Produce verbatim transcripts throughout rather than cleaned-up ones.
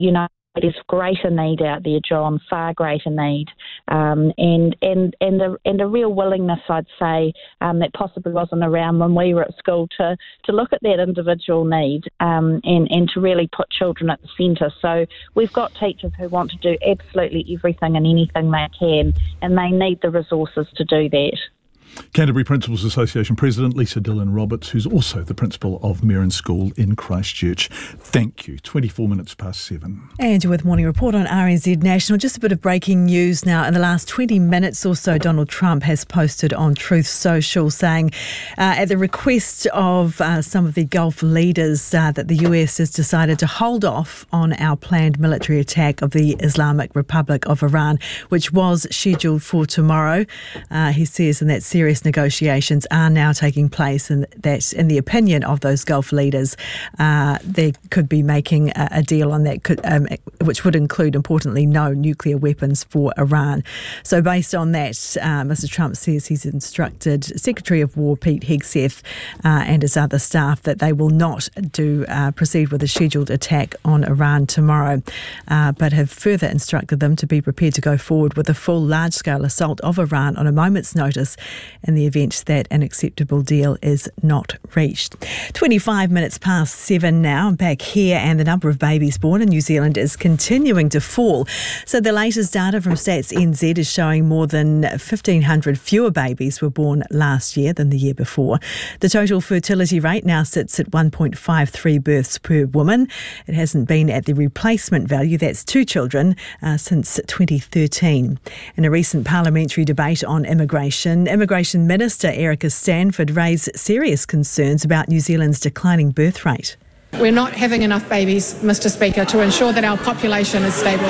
you know, there's greater need out there, John, far greater need, um, and and and a, and a real willingness, I'd say, um, that possibly wasn't around when we were at school to, to look at that individual need um, and, and to really put children at the centre. So we've got teachers who want to do absolutely everything and anything they can, and they need the resources to do that. Canterbury Principals Association President Lisa Dillon-Roberts, who's also the principal of Merrin School in Christchurch. Thank you. twenty-four minutes past seven. And you're with Morning Report on R N Z National. Just a bit of breaking news now. In the last twenty minutes or so, Donald Trump has posted on Truth Social saying, uh, at the request of uh, some of the Gulf leaders, uh, that the U S has decided to hold off on our planned military attack of the Islamic Republic of Iran, which was scheduled for tomorrow. Uh, he says in that series, Serious negotiations are now taking place, and that, in the opinion of those Gulf leaders, uh, they could be making a, a deal on that, could, um, which would include, importantly, no nuclear weapons for Iran. So based on that, uh, Mister Trump says he's instructed Secretary of War Pete Hegseth uh, and his other staff that they will not do uh, proceed with a scheduled attack on Iran tomorrow, uh, but have further instructed them to be prepared to go forward with a full large-scale assault of Iran on a moment's notice in the event that an acceptable deal is not reached. twenty-five minutes past seven now. I'm back here, and the number of babies born in New Zealand is continuing to fall. So the latest data from Stats N Z is showing more than fifteen hundred fewer babies were born last year than the year before. The total fertility rate now sits at one point five three births per woman. It hasn't been at the replacement value, that's two children, uh, since twenty thirteen. In a recent parliamentary debate on immigration, Immigration Minister Erica Stanford raised serious concerns about New Zealand's declining birth rate. We're not having enough babies, Mister Speaker, to ensure that our population is stable.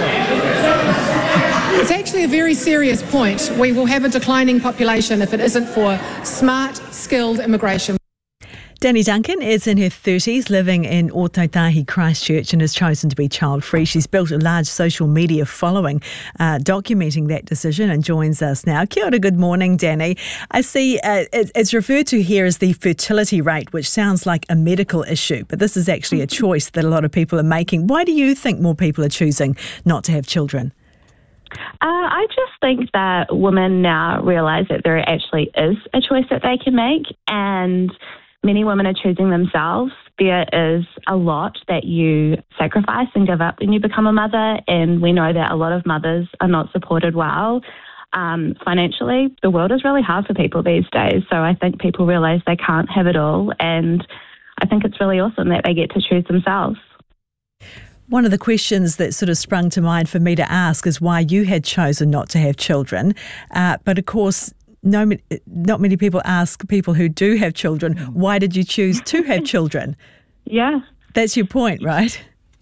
It's actually a very serious point. We will have a declining population if it isn't for smart, skilled immigration. Danny Duncan is in her thirties, living in Ōtautahi, Christchurch, and has chosen to be child-free. She's built a large social media following uh, documenting that decision, and joins us now. Kia ora, good morning, Danny. I see uh, it, it's referred to here as the fertility rate, which sounds like a medical issue, but this is actually a choice that a lot of people are making. Why do you think more people are choosing not to have children? Uh, I just think that women now realise that there actually is a choice that they can make, and many women are choosing themselves. There is a lot that you sacrifice and give up when you become a mother, and we know that a lot of mothers are not supported well. Um, financially, the world is really hard for people these days, so I think people realise they can't have it all, and I think it's really awesome that they get to choose themselves. One of the questions that sort of sprung to mind for me to ask is why you had chosen not to have children, uh, but of course, No, not many people ask people who do have children, why did you choose to have children? Yeah. That's your point, right?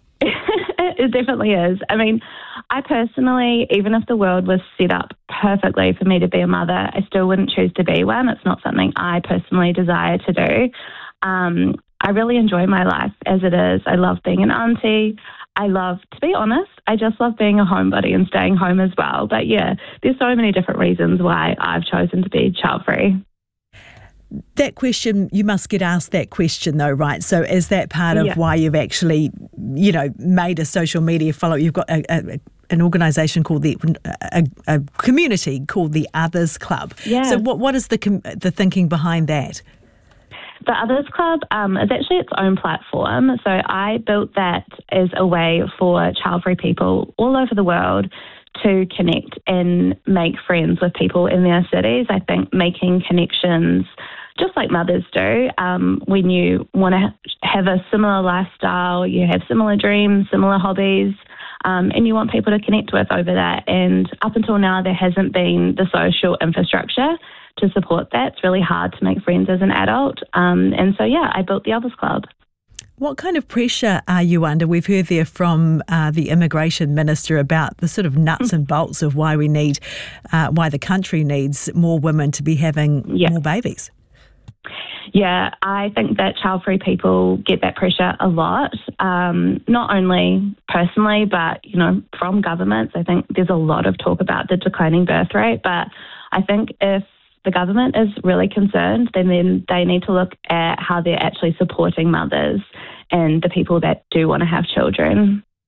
It definitely is. I mean, I personally, even if the world was set up perfectly for me to be a mother, I still wouldn't choose to be one. It's not something I personally desire to do. Um, I really enjoy my life as it is. I love being an auntie. I love, to be honest, I just love being a homebody and staying home as well. But yeah, there's so many different reasons why I've chosen to be child-free. That question, you must get asked that question though, right? So is that part of yeah. why you've actually, you know, made a social media follow? You've got a, a, an organisation called the, a, a community called the Others Club. Yeah. So what what is the the thinking behind that? The Others Club um, is actually its own platform. So I built that as a way for child-free people all over the world to connect and make friends with people in their cities. I think making connections, just like mothers do, um, when you want to have a similar lifestyle, you have similar dreams, similar hobbies, um, and you want people to connect with over that. And up until now, there hasn't been the social infrastructure to support that. It's really hard to make friends as an adult. Um, and so, yeah, I built the Others Club. What kind of pressure are you under? We've heard there from uh, the Immigration Minister about the sort of nuts and bolts of why we need, uh, why the country needs more women to be having yeah. more babies. Yeah, I think that child-free people get that pressure a lot, um, not only personally, but, you know, from governments. I think there's a lot of talk about the declining birth rate, but I think if the government is really concerned, then, then they need to look at how they're actually supporting mothers and the people that do want to have children.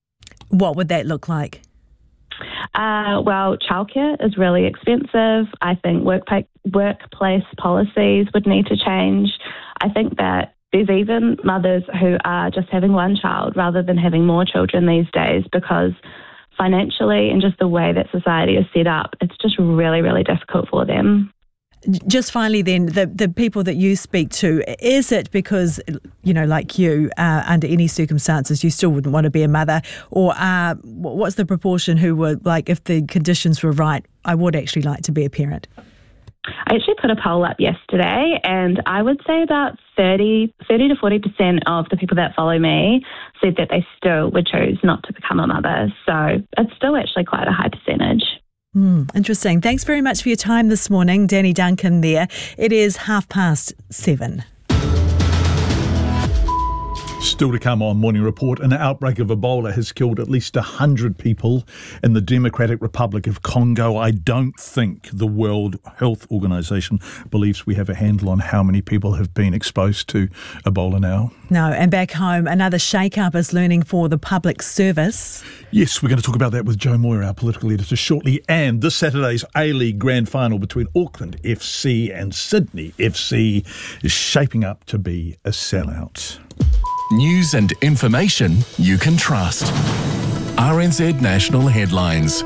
What would that look like? Uh, well, childcare is really expensive. I think workplace workplace policies would need to change. I think that there's even mothers who are just having one child rather than having more children these days because financially and just the way that society is set up, it's just really, really difficult for them. Just finally then, the, the people that you speak to, is it because, you know, like you, uh, under any circumstances, you still wouldn't want to be a mother? Or uh, what's the proportion who were like, if the conditions were right, I would actually like to be a parent? I actually put a poll up yesterday, and I would say about thirty, thirty to forty percent of the people that follow me said that they still would choose not to become a mother. So it's still actually quite a high percentage. Mm, interesting. Thanks very much for your time this morning, Danny Duncan there. It is half past seven. Still to come on Morning Report, an outbreak of Ebola has killed at least one hundred people in the Democratic Republic of Congo. I don't think the World Health Organization believes we have a handle on how many people have been exposed to Ebola now. No, and back home, another shake-up is looming for the public service. Yes, we're going to talk about that with Joe Moyer, our political editor, shortly. And this Saturday's A-League Grand Final between Auckland F C and Sydney F C is shaping up to be a sellout. News and information you can trust. R N Z National Headlines.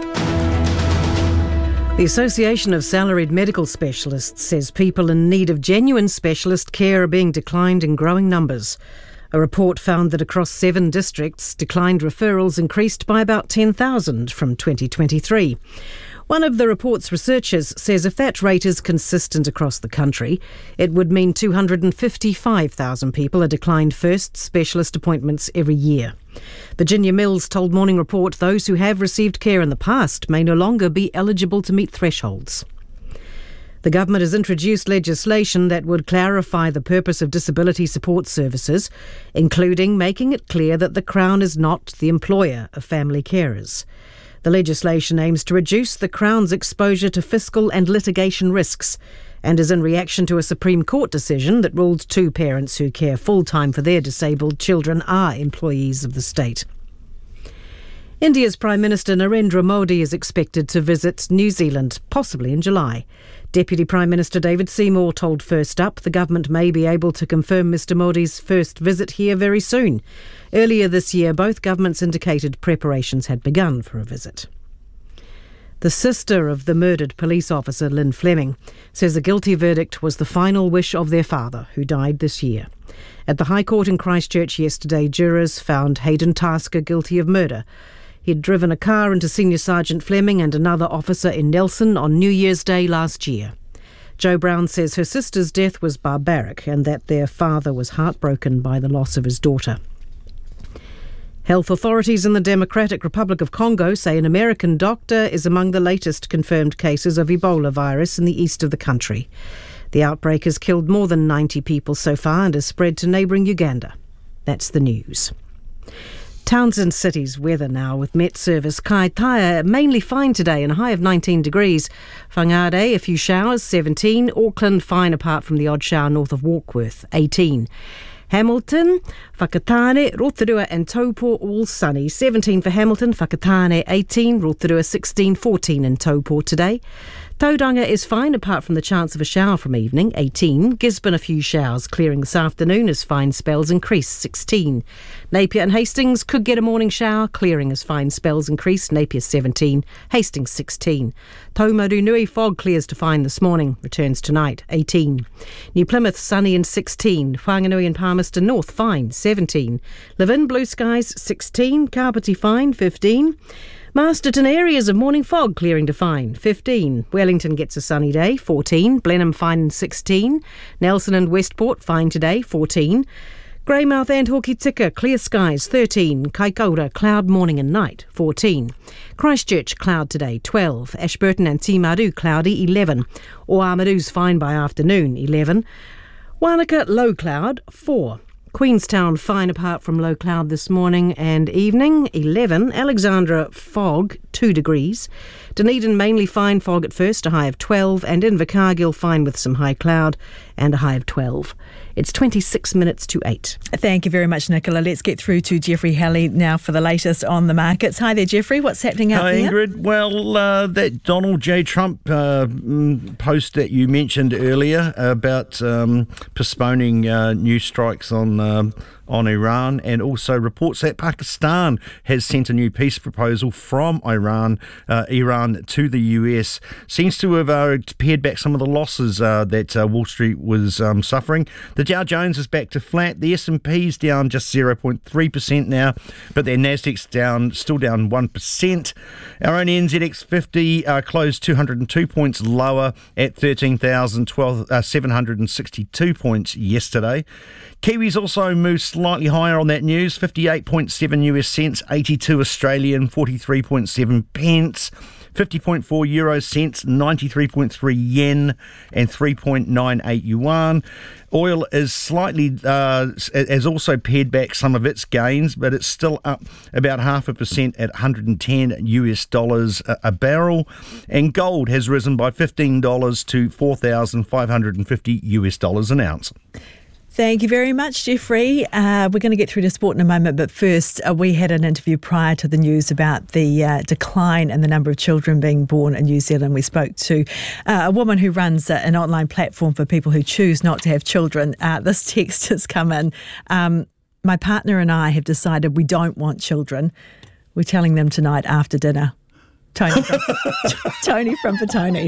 The Association of Salaried Medical Specialists says people in need of genuine specialist care are being declined in growing numbers. A report found that across seven districts, declined referrals increased by about ten thousand from twenty twenty-three. One of the report's researchers says if that rate is consistent across the country, it would mean two hundred fifty-five thousand people are declined first specialist appointments every year. Virginia Mills told Morning Report those who have received care in the past may no longer be eligible to meet thresholds. The government has introduced legislation that would clarify the purpose of disability support services, including making it clear that the Crown is not the employer of family carers. The legislation aims to reduce the Crown's exposure to fiscal and litigation risks and is in reaction to a Supreme Court decision that ruled two parents who care full-time for their disabled children are employees of the state. India's Prime Minister Narendra Modi is expected to visit New Zealand, possibly in July. Deputy Prime Minister David Seymour told First Up the government may be able to confirm Mr Modi's first visit here very soon. Earlier this year, both governments indicated preparations had begun for a visit. The sister of the murdered police officer, Lynn Fleming, says a guilty verdict was the final wish of their father, who died this year. At the High Court in Christchurch yesterday, jurors found Hayden Tasker guilty of murder. He'd driven a car into Senior Sergeant Fleming and another officer in Nelson on New Year's Day last year. Jo Brown says her sister's death was barbaric and that their father was heartbroken by the loss of his daughter. Health authorities in the Democratic Republic of Congo say an American doctor is among the latest confirmed cases of Ebola virus in the east of the country. The outbreak has killed more than ninety people so far and has spread to neighbouring Uganda. That's the news. Townsend City's weather now with Met Service. Kaitaia mainly fine today and a high of nineteen degrees. Whangarei, a few showers, seventeen. Auckland fine apart from the odd shower north of Warkworth, eighteen. Hamilton, Whakatane, Rotorua and Taupo all sunny. seventeen for Hamilton, Whakatane eighteen, Rotorua sixteen, fourteen in Taupo today. Tauranga is fine apart from the chance of a shower from evening, eighteen. Gisborne a few showers clearing this afternoon as fine spells increase, sixteen. Napier and Hastings could get a morning shower, clearing as fine spells increase, Napier seventeen, Hastings sixteen. Taumarunui fog clears to fine this morning, returns tonight, eighteen. New Plymouth sunny and sixteen. Whanganui and Palmerston North fine, seventeen. Levin blue skies sixteen, Kapiti fine, fifteen. Masterton areas of morning fog clearing to fine, fifteen. Wellington gets a sunny day, fourteen. Blenheim fine and sixteen. Nelson and Westport fine today, fourteen. Greymouth and Hokitika clear skies, thirteen. Kaikoura cloud morning and night, fourteen. Christchurch cloud today, twelve. Ashburton and Timaru cloudy, eleven. Oamaru's fine by afternoon, eleven. Wanaka low cloud, four. Queenstown fine apart from low cloud this morning and evening, eleven. Alexandra fog, two degrees. Dunedin mainly fine fog at first, a high of twelve. And Invercargill fine with some high cloud and a high of twelve. It's twenty-six minutes to eight. Thank you very much, Nicola. Let's get through to Jeffrey Halley now for the latest on the markets. Hi there, Jeffrey. What's happening out Hi, there? Ingrid. Well, uh, that Donald J. Trump uh, post that you mentioned earlier about um, postponing uh, new strikes on um, on Iran, and also reports that Pakistan has sent a new peace proposal from Iran, uh, Iran to the U S, seems to have uh, pared back some of the losses uh, that uh, Wall Street was um, suffering. The Dow Jones is back to flat. The S and P's down just zero point three percent now, but their Nasdaq's down, still down one percent. Our own N Z X fifty uh, closed two hundred two points lower at thirteen thousand seven hundred sixty-two points yesterday. Kiwis also moved slightly higher on that news, fifty-eight point seven U S cents, eighty-two Australian, forty-three point seven pence. fifty point four euro cents, ninety-three point three yen, and three point nine eight yuan. Oil is slightly, uh, has also pared back some of its gains, but it's still up about half a percent at one hundred ten U S dollars a, a barrel. And gold has risen by fifteen dollars to four thousand five hundred fifty U S dollars an ounce. Thank you very much, Jeffrey. Uh, we're going to get through to sport in a moment, but first, uh, we had an interview prior to the news about the uh, decline in the number of children being born in New Zealand. We spoke to uh, a woman who runs uh, an online platform for people who choose not to have children. Uh, this text has come in. Um, my partner and I have decided we don't want children. We're telling them tonight after dinner. Tony from, Tony from Petone.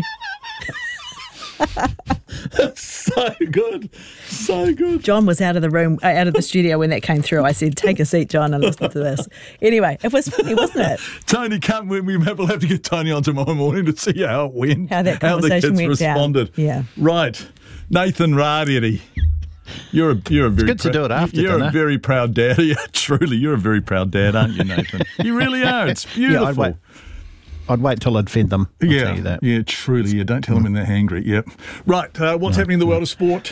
So good. So good. John was out of the room, uh, out of the studio when that came through. I said, take a seat, John, and listen to this. Anyway, it was funny, wasn't it? Tony, come when we will have to get Tony on tomorrow morning to see how it went. How that conversation how the kids went responded. down. Yeah. Right. Nathan Rariri. You're a you're a very good to do it after You're dinner. a very proud dad. Yeah, truly, you're a very proud dad, aren't you, Nathan? You really are. It's beautiful. Yeah, I'd wait, I'd wait till I'd fed them. I'll yeah, tell you that. yeah, truly. Yeah, don't tell them when they're hangry. Yep. Right. Uh, what's No. happening in the world of sport?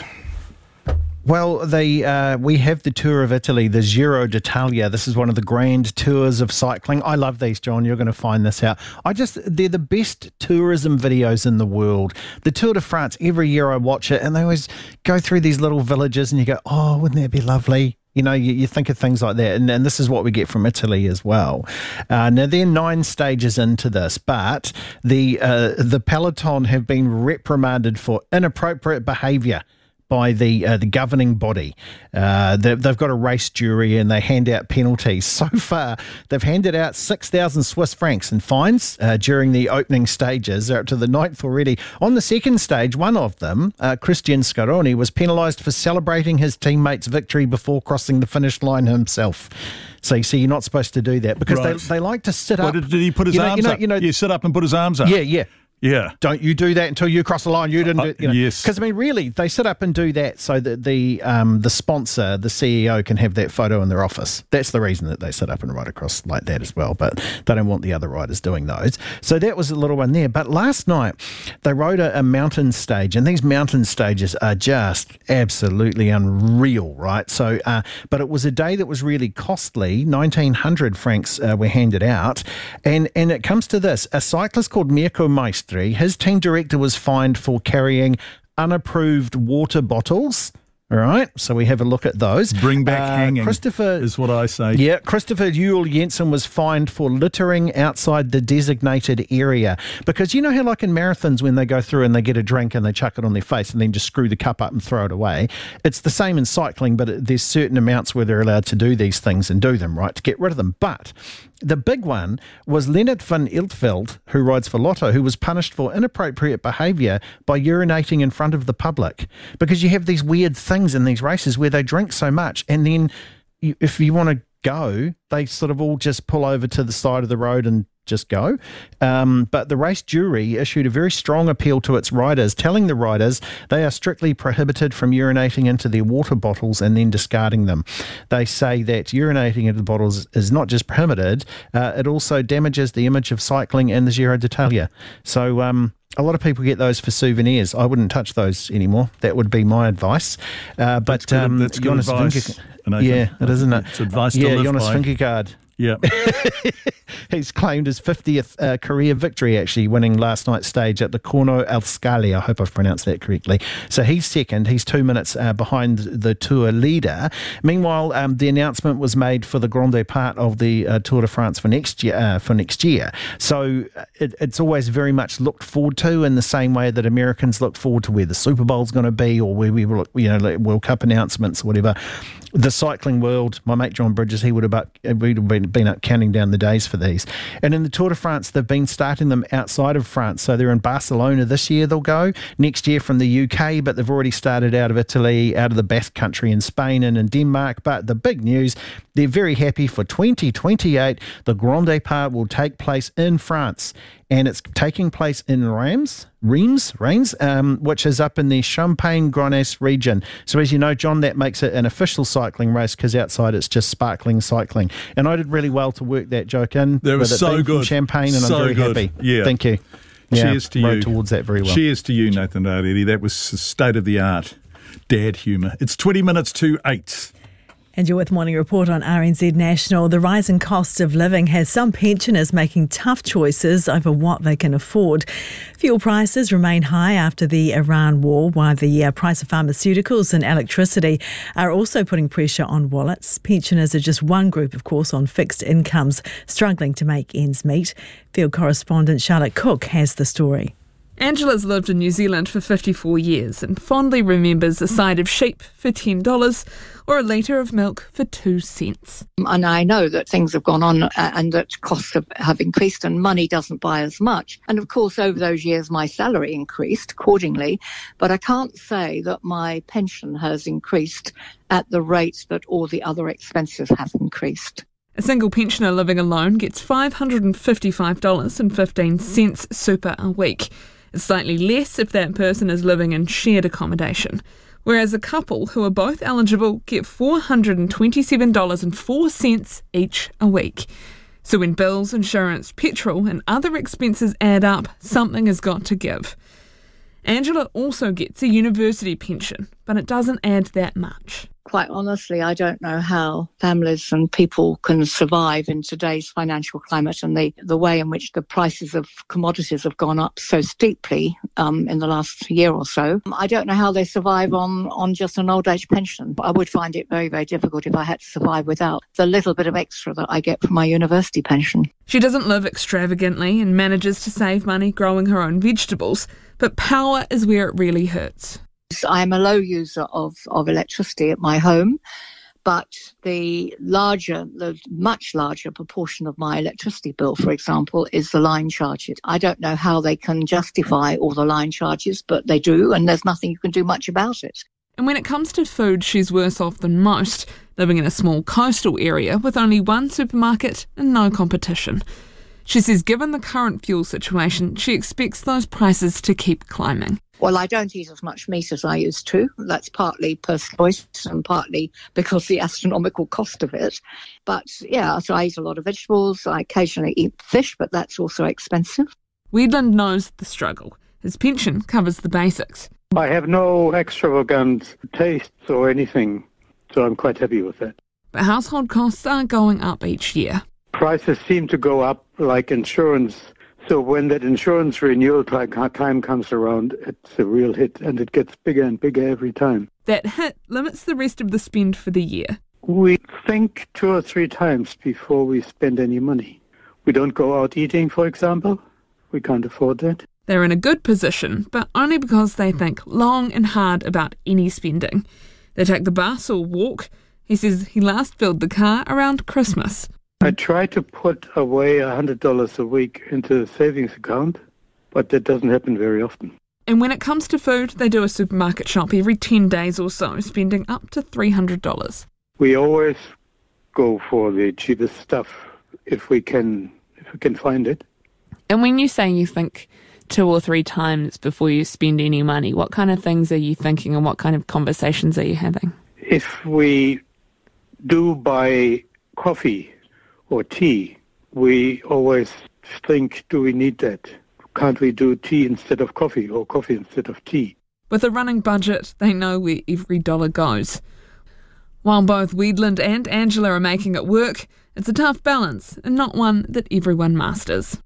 Well, they, uh, we have the Tour of Italy, the Giro d'Italia. This is one of the grand tours of cycling. I love these, John. You're going to find this out. I just, they're the best tourism videos in the world. The Tour de France, every year I watch it, and they always go through these little villages, and you go, oh, wouldn't that be lovely? You know, you, you think of things like that, and, and this is what we get from Italy as well. Uh, now, they're nine stages into this, but the uh, the peloton have been reprimanded for inappropriate behaviour by the uh, the governing body. Uh, they've, they've got a race jury and they hand out penalties. So far, they've handed out six thousand Swiss francs in fines uh, during the opening stages. They're up to the ninth already. On the second stage, one of them, uh, Christian Scaroni, was penalised for celebrating his teammate's victory before crossing the finish line himself. So you see, you're not supposed to do that because Right. they, they like to sit What, up. did, did he put his you know, arms you know, up? You know, you sit up and put his arms up? yeah, yeah. Yeah. Don't you do that until you cross the line. You didn't do it. You know. Uh, yes. Because, I mean, really, they sit up and do that so that the um, the sponsor, the C E O, can have that photo in their office. That's the reason that they sit up and ride across like that as well. But they don't want the other riders doing those. So that was a little one there. But last night, they rode a, a mountain stage, and these mountain stages are just absolutely unreal, right? So, uh, but it was a day that was really costly. nineteen hundred francs uh, were handed out. And, and it comes to this. A cyclist called Mirko Maestri, his team director was fined for carrying unapproved water bottles. All right, so we have a look at those. Bring back Uh, hanging, Christopher, is what I say. yeah, Christopher Yule Jensen was fined for littering outside the designated area. Because you know how, like in marathons, when they go through and they get a drink and they chuck it on their face and then just screw the cup up and throw it away, it's the same in cycling, but it, there's certain amounts where they're allowed to do these things and do them, right, to get rid of them. But the big one was Leonard van Iltveld, who rides for Lotto, who was punished for inappropriate behaviour by urinating in front of the public. Because you have these weird things in these races where they drink so much, and then you, if you want to go, they sort of all just pull over to the side of the road and just go. Um, but the race jury issued a very strong appeal to its riders, telling the riders they are strictly prohibited from urinating into their water bottles and then discarding them. They say that urinating into the bottles is not just prohibited, uh, it also damages the image of cycling and the Giro d'Italia. So um, a lot of people get those for souvenirs. I wouldn't touch those anymore. That would be my advice. Uh, but That's good, um, that's good Jonas advice, Vingegaard- Nathan. yeah, it is, isn't it? It's advice to yeah, live Jonas by. Vingegaard Yeah. He's claimed his fiftieth uh, career victory, actually, winning last night's stage at the Corno Euskali. I hope I've pronounced that correctly. So he's second. He's two minutes uh, behind the Tour leader. Meanwhile, um, the announcement was made for the Grande part of the uh, Tour de France for next year. Uh, for next year. So it, it's always very much looked forward to, in the same way that Americans look forward to where the Super Bowl's going to be, or where we will, you know, like World Cup announcements or whatever. The cycling world, my mate John Bridges, he would have, up, would have been, been up counting down the days for these. And in the Tour de France, they've been starting them outside of France. So they're in Barcelona this year, they'll go. Next year from the U K, but they've already started out of Italy, out of the Basque Country in Spain and in Denmark. But the big news, they're very happy for twenty twenty-eight. The Grande Part will take place in France. And it's taking place in Reims, Reims, Reims, um, which is up in the Champagne-Grenache region. So as you know, John, that makes it an official cycling race, because outside it's just sparkling cycling. And I did really well to work that joke in. That was so good. Champagne, and so I'm very good. happy. Yeah. Thank you. Yeah, Cheers to rode you. towards that very well. Cheers to you, Nathan Daredi. That was state of the art dad humour. It's twenty minutes to eight. And you're with Morning Report on R N Z National. The rising cost of living has some pensioners making tough choices over what they can afford. Fuel prices remain high after the Iran war, while the uh, price of pharmaceuticals and electricity are also putting pressure on wallets. Pensioners are just one group, of course, on fixed incomes, struggling to make ends meet. Field correspondent Charlotte Cook has the story. Angela's lived in New Zealand for fifty-four years and fondly remembers a side of sheep for ten dollars or a litre of milk for two cents. And I know that things have gone on and that costs have, have increased and money doesn't buy as much. And of course, over those years, my salary increased accordingly. But I can't say that my pension has increased at the rate that all the other expenses have increased. A single pensioner living alone gets five hundred fifty-five dollars and fifteen cents super a week. It's slightly less if that person is living in shared accommodation, whereas a couple who are both eligible get four hundred twenty-seven dollars and four cents each a week. So when bills, insurance, petrol and other expenses add up, something has got to give. Angela also gets a university pension, but it doesn't add that much. Quite honestly, I don't know how families and people can survive in today's financial climate and the, the way in which the prices of commodities have gone up so steeply um, in the last year or so. I don't know how they survive on, on just an old age pension. I would find it very, very difficult if I had to survive without the little bit of extra that I get from my university pension. She doesn't live extravagantly and manages to save money growing her own vegetables, but power is where it really hurts. I'm a low user of, of electricity at my home, but the larger, the much larger proportion of my electricity bill, for example, is the line charges. I don't know how they can justify all the line charges, but they do, and there's nothing you can do much about it. And when it comes to food, she's worse off than most, living in a small coastal area with only one supermarket and no competition. She says given the current fuel situation, she expects those prices to keep climbing. Well, I don't eat as much meat as I used to. That's partly personal choice and partly because the astronomical cost of it. But yeah, so I eat a lot of vegetables. I occasionally eat fish, but that's also expensive. Weedland knows the struggle. His pension covers the basics. I have no extravagant tastes or anything, so I'm quite happy with that. But household costs are going up each year. Prices seem to go up like insurance. So when that insurance renewal time comes around, it's a real hit, and it gets bigger and bigger every time. That hit limits the rest of the spend for the year. We think two or three times before we spend any money. We don't go out eating, for example. We can't afford that. They're in a good position, but only because they think long and hard about any spending. They take the bus or walk. He says he last filled the car around Christmas. I try to put away one hundred dollars a week into a savings account, but that doesn't happen very often. And when it comes to food, they do a supermarket shop every ten days or so, spending up to three hundred dollars. We always go for the cheapest stuff if we can, if we can find it. And when you say you think two or three times before you spend any money, what kind of things are you thinking and what kind of conversations are you having? If we do buy coffee or tea, we always think, do we need that? Can't we do tea instead of coffee or coffee instead of tea? With a running budget, they know where every dollar goes. While both Wiedland and Angela are making it work, it's a tough balance and not one that everyone masters.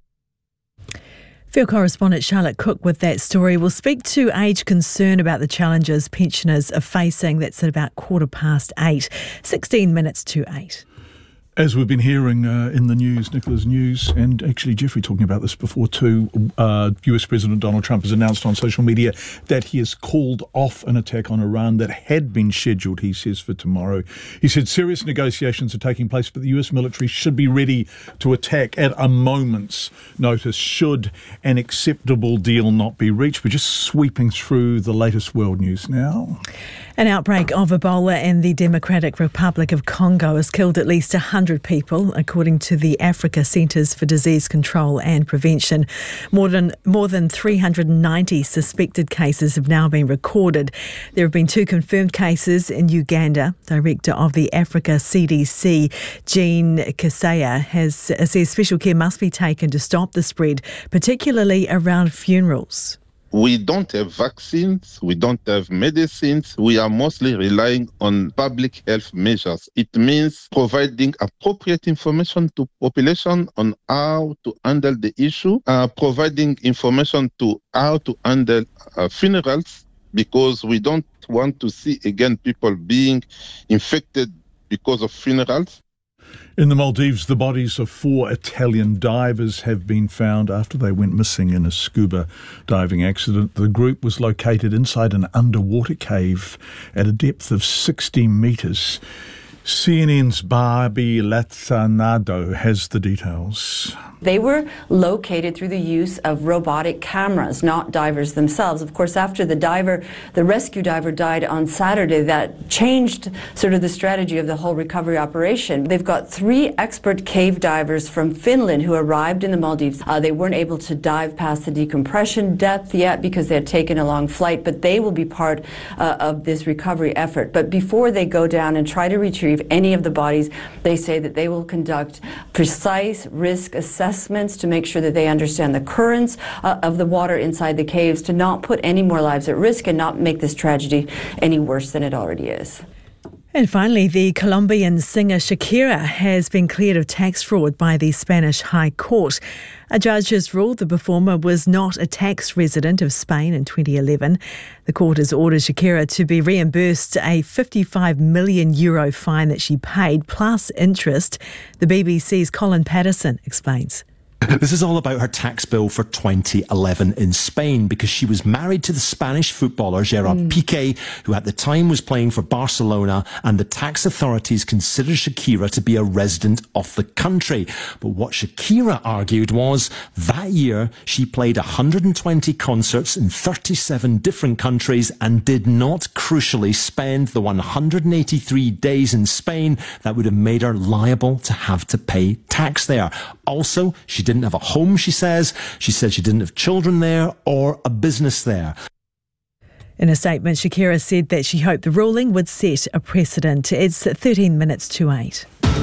Field correspondent Charlotte Cook with that story. We'll speak to Age Concern about the challenges pensioners are facing. That's at about quarter past eight, sixteen minutes to eight. As we've been hearing uh, in the news, Nicola's news, and actually Jeffrey talking about this before too, uh, U S President Donald Trump has announced on social media that he has called off an attack on Iran that had been scheduled, he says, for tomorrow. He said serious negotiations are taking place, but the U S military should be ready to attack at a moment's notice should an acceptable deal not be reached. We're just sweeping through the latest world news now. An outbreak of Ebola in the Democratic Republic of Congo has killed at least one hundred people, according to the Africa Centres for Disease Control and Prevention. More than, more than three hundred ninety suspected cases have now been recorded. There have been two confirmed cases in Uganda. Director of the Africa C D C, Jean Kaseya, has says special care must be taken to stop the spread, particularly around funerals. We don't have vaccines, we don't have medicines, we are mostly relying on public health measures. It means providing appropriate information to population on how to handle the issue, uh, providing information to how to handle uh, funerals, because we don't want to see again people being infected because of funerals. In the Maldives, the bodies of four Italian divers have been found after they went missing in a scuba diving accident. The group was located inside an underwater cave at a depth of sixty metres. C N N's Barbie Lazzanado has the details. They were located through the use of robotic cameras, not divers themselves. Of course, after the diver, the rescue diver died on Saturday, that changed sort of the strategy of the whole recovery operation. They've got three expert cave divers from Finland who arrived in the Maldives. Uh, they weren't able to dive past the decompression depth yet because they had taken a long flight, but they will be part uh, of this recovery effort. But before they go down and try to retrieve any of the bodies, they say that they will conduct precise risk assessments to make sure that they understand the currents uh, of the water inside the caves, to not put any more lives at risk and not make this tragedy any worse than it already is. And finally, the Colombian singer Shakira has been cleared of tax fraud by the Spanish High Court. A judge has ruled the performer was not a tax resident of Spain in twenty eleven. The court has ordered Shakira to be reimbursed a fifty-five million euro fine that she paid, plus interest. The B B C's Colin Patterson explains. This is all about her tax bill for twenty eleven in Spain, because she was married to the Spanish footballer Gerard mm. Piqué, who at the time was playing for Barcelona, and the tax authorities considered Shakira to be a resident of the country. But what Shakira argued was that year she played one hundred twenty concerts in thirty-seven different countries and did not crucially spend the one hundred eighty-three days in Spain that would have made her liable to have to pay tax there. Also, she didn't have a home, she says. She said she didn't have children there or a business there. In a statement, Shakira said that she hoped the ruling would set a precedent. It's thirteen minutes to eight.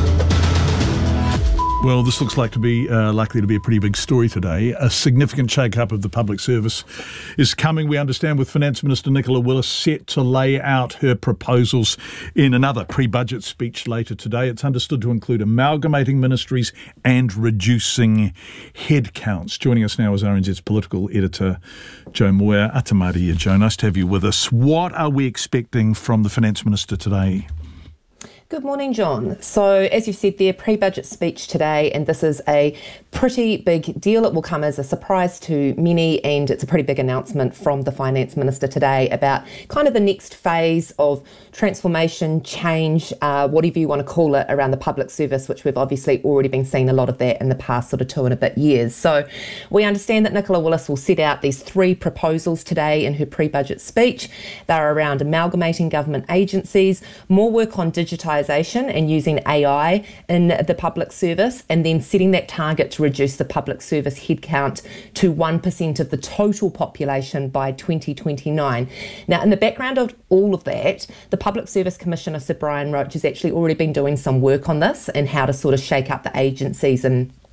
Well, this looks like to be uh, likely to be a pretty big story today. A significant shake-up of the public service is coming, we understand, with Finance Minister Nicola Willis set to lay out her proposals in another pre-budget speech later today. It's understood to include amalgamating ministries and reducing headcounts. Joining us now is R N Z's political editor, Joe Moir. Atamaria, Joe, nice to have you with us. What are we expecting from the Finance Minister today? Good morning, John. So, as you said there, pre-budget speech today, and this is a pretty big deal. It will come as a surprise to many, and it's a pretty big announcement from the Finance Minister today about kind of the next phase of transformation, change, uh, whatever you want to call it, around the public service, which we've obviously already been seeing a lot of that in the past sort of two and a bit years. So we understand that Nicola Willis will set out these three proposals today in her pre-budget speech. They're around amalgamating government agencies, more work on digitisation and using A I in the public service, and then setting that target to reduce the public service headcount to one percent of the total population by twenty twenty-nine. Now, in the background of all of that, the Public Service Commissioner, Sir Brian Roche, has actually already been doing some work on this and how to sort of shake up the agencies and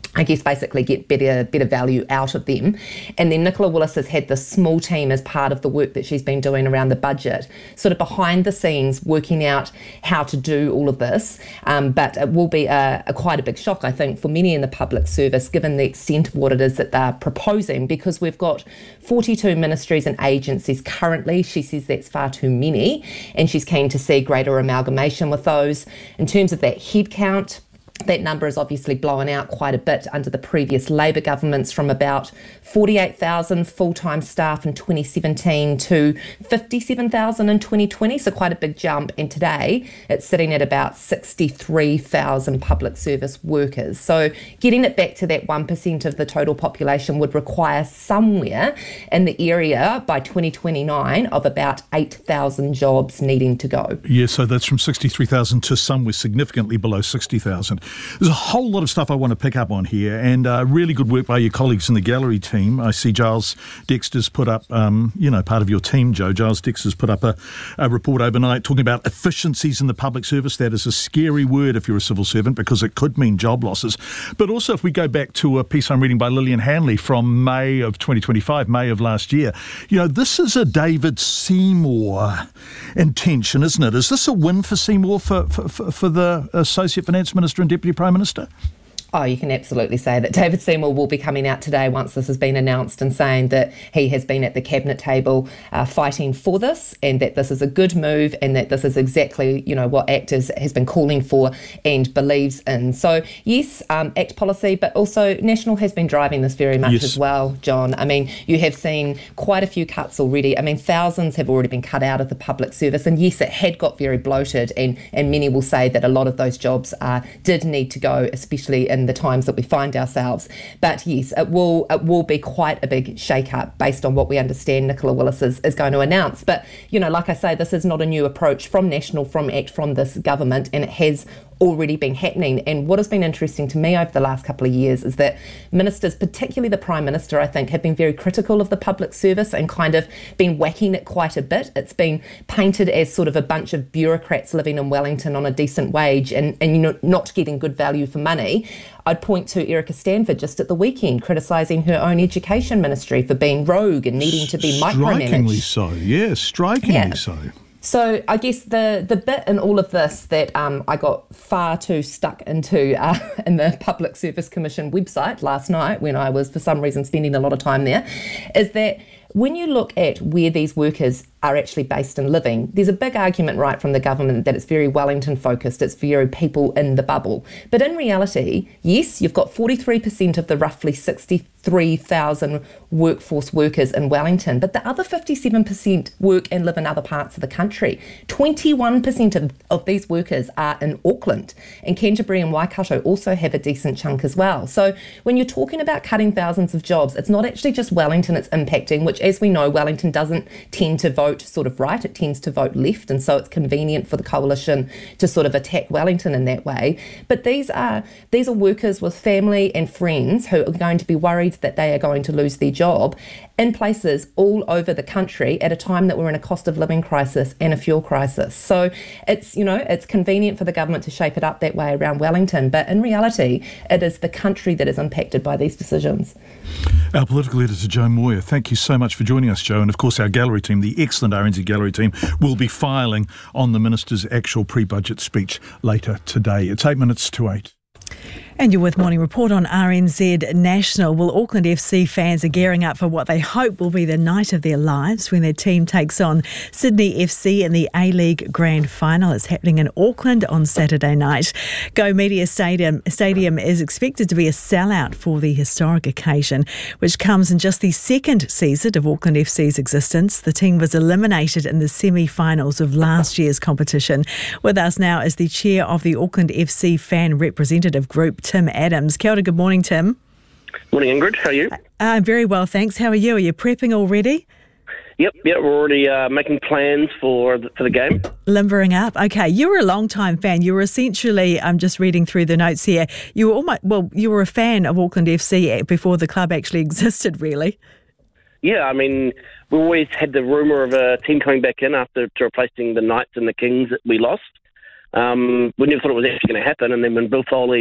I guess basically get better better value out of them. And then Nicola Willis has had this small team as part of the work that she's been doing around the budget, sort of behind the scenes working out how to do all of this. Um, but it will be a, a quite a big shock, I think, for many in the public service, given the extent of what it is that they're proposing, because we've got forty-two ministries and agencies currently. She says that's far too many, and she's keen to see greater amalgamation with those. In terms of that headcount, that number is obviously blown out quite a bit under the previous Labor governments, from about forty-eight thousand full-time staff in twenty seventeen to fifty-seven thousand in twenty twenty, so quite a big jump. And today it's sitting at about sixty-three thousand public service workers. So getting it back to that one percent of the total population would require somewhere in the area by twenty twenty-nine of about eight thousand jobs needing to go. Yeah, so that's from sixty-three thousand to somewhere significantly below sixty thousand. There's a whole lot of stuff I want to pick up on here, and uh, really good work by your colleagues in the gallery team. I see Giles Dexter's put up, um, you know, part of your team, Joe. Giles Dexter's put up a, a report overnight talking about efficiencies in the public service. That is a scary word if you're a civil servant, because it could mean job losses. But also, if we go back to a piece I'm reading by Lillian Hanley from May of twenty twenty-five, May of last year, you know, this is a David Seymour intention, isn't it? Is this a win for Seymour, for, for, for the Associate Finance Minister and Deputy Prime Minister? Oh, you can absolutely say that David Seymour will be coming out today once this has been announced and saying that he has been at the cabinet table uh, fighting for this, and that this is a good move, and that this is exactly, you know, what Actors has been calling for and believes in. So yes, um, Act policy, but also National has been driving this very much yes. as well, John. I mean, you have seen quite a few cuts already. I mean, thousands have already been cut out of the public service, and yes, it had got very bloated, and, and many will say that a lot of those jobs uh, did need to go, especially in the times that we find ourselves. But yes, it will it will be quite a big shake-up based on what we understand Nicola Willis is, is going to announce. But, you know, like I say, this is not a new approach from National, from Act, from this government, and it has already been happening. And what has been interesting to me over the last couple of years is that ministers, particularly the Prime Minister, I think, have been very critical of the public service and kind of been whacking it quite a bit. It's been painted as sort of a bunch of bureaucrats living in Wellington on a decent wage and, and you know, not getting good value for money. I'd point to Erica Stanford just at the weekend criticising her own education ministry for being rogue and needing to be micromanaged. Strikingly so, yes, strikingly yeah. so. So I guess the, the bit in all of this that um, I got far too stuck into uh, in the Public Service Commission website last night, when I was for some reason spending a lot of time there, is that when you look at where these workers are actually based and living, there's a big argument right from the government that it's very Wellington focused, it's very people in the bubble. But in reality, yes, you've got forty-three percent of the roughly sixty-three thousand workforce workers in Wellington, but the other fifty-seven percent work and live in other parts of the country. twenty-one percent of, of these workers are in Auckland, and Canterbury and Waikato also have a decent chunk as well. So when you're talking about cutting thousands of jobs, it's not actually just Wellington it's impacting, which, as we know, Wellington doesn't tend to vote sort of right, it tends to vote left, and so it's convenient for the coalition to sort of attack Wellington in that way. But these are these are workers with family and friends who are going to be worried that they are going to lose their job in places all over the country at a time that we're in a cost of living crisis and a fuel crisis. So it's, you know, it's convenient for the government to shape it up that way around Wellington, but in reality it is the country that is impacted by these decisions. Our political editor, Joe Moyer, thank you so much for joining us, Joe. And of course, our gallery team, the excellent R N Z gallery team, will be filing on the Minister's actual pre-budget speech later today. It's eight minutes to eight. And you're with Morning Report on R N Z National. Well, Auckland F C fans are gearing up for what they hope will be the night of their lives when their team takes on Sydney F C in the A-League Grand Final. It's happening in Auckland on Saturday night. Go Media Stadium, Stadium is expected to be a sellout for the historic occasion, which comes in just the second season of Auckland F C's existence. The team was eliminated in the semi-finals of last year's competition. With us now is the chair of the Auckland F C fan representative group, Tim Adams. Kia ora, good morning, Tim. Morning, Ingrid. How are you? I'm uh, very well, thanks. How are you? Are you prepping already? Yep, yep. We're already uh, making plans for the, for the game. Limbering up. Okay, you were a long-time fan. You were essentially, I'm just reading through the notes here, you were almost, well, you were a fan of Auckland F C before the club actually existed, really. Yeah, I mean, we always had the rumour of a team coming back in after to replacing the Knights and the Kings that we lost. Um, we never thought it was actually going to happen, and then when Bill Foley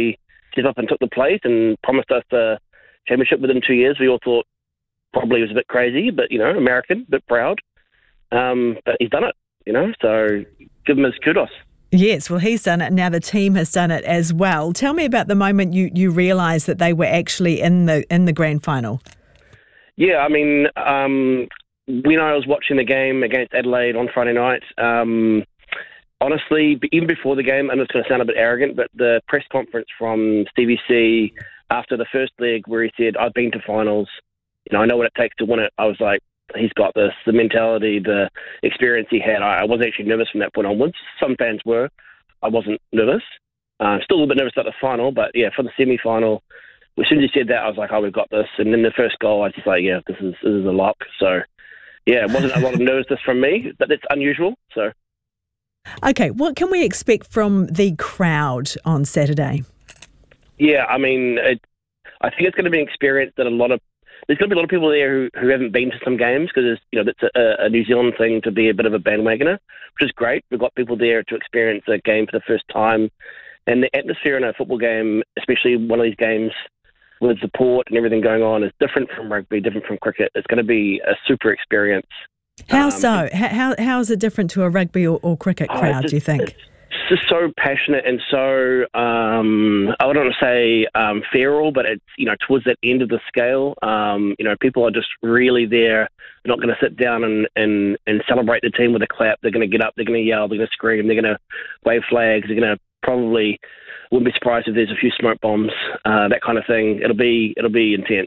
stepped up and took the plate and promised us a championship within two years. We all thought probably he was a bit crazy, but, you know, American, a bit proud. Um, but he's done it, you know, so give him his kudos. Yes, well, he's done it. Now the team has done it as well. Tell me about the moment you, you realised that they were actually in the in the grand final. Yeah, I mean, um, when I was watching the game against Adelaide on Friday night, um, honestly, even before the game, and it's going to sound a bit arrogant, but the press conference from Stevie C after the first leg where he said, I've been to finals, you know, I know what it takes to win it. I was like, he's got this, the mentality, the experience he had. I, I wasn't actually nervous from that point onwards. Some fans were. I wasn't nervous. Uh, still a little bit nervous about the final, but yeah, for the semi-final, as soon as he said that, I was like, oh, we've got this. And then the first goal, I was just like, yeah, this is this is a lock. So, yeah, it wasn't a lot of nervousness from me, but it's unusual. So, okay, what can we expect from the crowd on Saturday? Yeah, I mean, it, I think it's going to be an experience that a lot of there's going to be a lot of people there who, who haven't been to some games because you know it's a, a New Zealand thing to be a bit of a bandwagoner, which is great. We've got people there to experience a game for the first time, and the atmosphere in a football game, especially one of these games with support and everything going on, is different from rugby, different from cricket. It's going to be a super experience. How Um, so? How how is it different to a rugby or, or cricket Oh, crowd? it's do you just- think? It's just so passionate and so, um, I wouldn't want to say um, feral, but it's, you know, towards that end of the scale. Um, you know, people are just really there. They're not going to sit down and, and, and celebrate the team with a clap. They're going to get up, they're going to yell, they're going to scream, they're going to wave flags, they're going to probably, wouldn't be surprised if there's a few smoke bombs, uh, that kind of thing. It'll be, it'll be intense.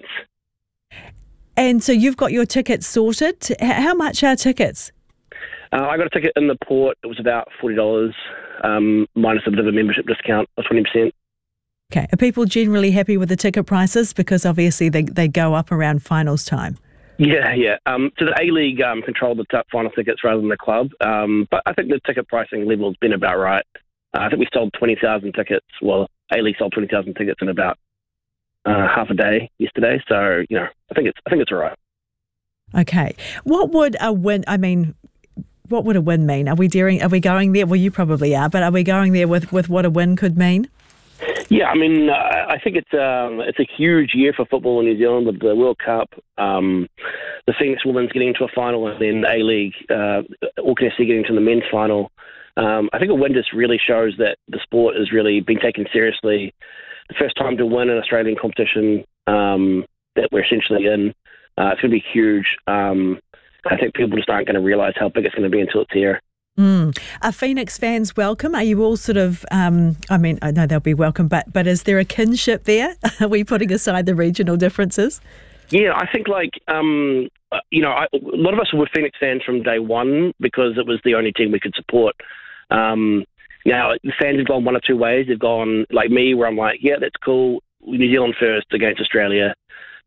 And so you've got your tickets sorted. H- How much are tickets? Uh, I got a ticket in the port. It was about forty dollars, um, minus a bit of a membership discount of twenty percent. Okay. Are people generally happy with the ticket prices? Because obviously they, they go up around finals time. Yeah, yeah. Um, so the A-League um, controlled the top final tickets rather than the club. Um, but I think the ticket pricing level has been about right. Uh, I think we sold twenty thousand tickets. Well, A-League sold twenty thousand tickets in about uh, half a day yesterday. So, you know, I think it's I think it's all right. Okay. What would a win, I mean, what would a win mean? Are we daring, are we going there? Well, you probably are, but are we going there with, with what a win could mean? Yeah, I mean, uh, I think it's um, it's a huge year for football in New Zealand with the World Cup, um, the Phoenix Women's getting into a final, and then A-League, uh, Auckland F C getting to the men's final. Um, I think a win just really shows that the sport has really been taken seriously. The first time to win an Australian competition um, that we're essentially in, uh, it's going to be huge. Um, I think people just aren't going to realise how big it's going to be until it's here. Mm. Are Phoenix fans welcome? Are you all sort of, um, I mean, I know they'll be welcome, but, but is there a kinship there? Are we putting aside the regional differences? Yeah, I think like, um, uh, you know, I, a lot of us were Phoenix fans from day one because it was the only team we could support. Um, now, the fans have gone one or two ways. They've gone like me, where I'm like, yeah, that's cool. New Zealand first against Australia.